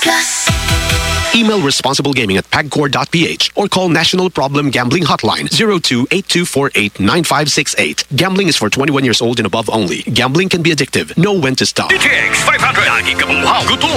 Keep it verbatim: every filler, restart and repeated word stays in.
Plus. Email responsible gaming at pagcor dot p h or call National Problem Gambling Hotline zero two eight two four eight nine five six eight. Gambling is for twenty-one years old and above only. Gambling can be addictive. Know when to stop. D T X five hundred. Lagi ka buhaw. Gutom.